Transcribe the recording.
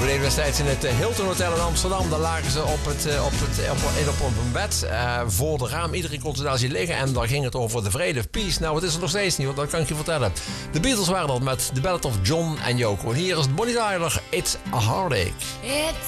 overleden destijds in het Hilton Hotel in Amsterdam. Daar lagen ze op een bed voor de raam. Iedereen kon ze daar zien liggen en daar ging het over de vrede, peace. Nou, het is er nog steeds niet, want dat kan ik je vertellen. De Beatles waren dat met The Ballad of John en Yoko. En hier is Bonnie Tyler, It's a Heartache.